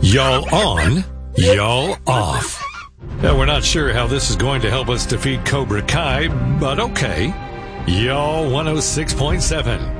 Y'all on, y'all off. We're not sure how this is going to help us defeat Cobra Kai, but okay. Y'all 106.7.